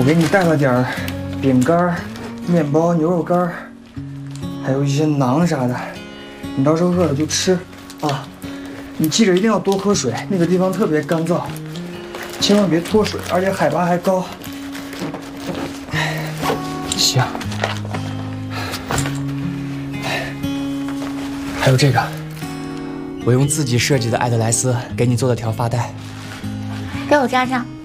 给你带了点儿饼干、面包、牛肉干，还有一些馕啥的。你到时候饿了就吃啊！你记着一定要多喝水，那个地方特别干燥，千万别脱水，而且海拔还高。行。还有这个，我用自己设计的爱德莱丝给你做的条发带， 给我扎上。